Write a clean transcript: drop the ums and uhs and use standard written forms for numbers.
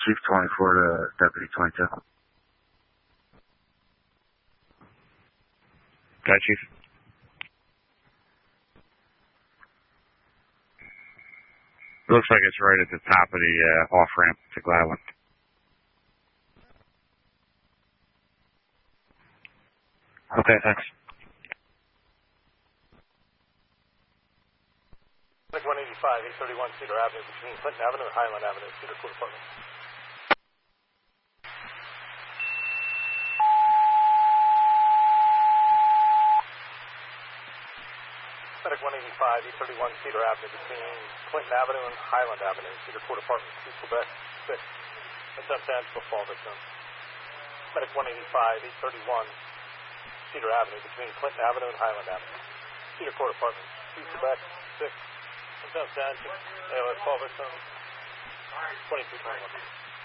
Chief 24 to Deputy 22. Got Chief. Looks like it's right at the top of the off-ramp to Gladwin. Okay, thanks. 185, 831 Cedar Avenue between Clinton Avenue and Highland Avenue, Cedar Court Apartments. Medic 185, 831 Cedar Avenue between Clinton Avenue and Highland Avenue, Cedar Court Apartments, East Quebec, 6. Attempt to answer fall victim. Medic 185, 831 Cedar Avenue between Clinton Avenue and Highland Avenue, Cedar Court Apartments, East Quebec, 6. Attempt to answer ALS fall victim, 2221.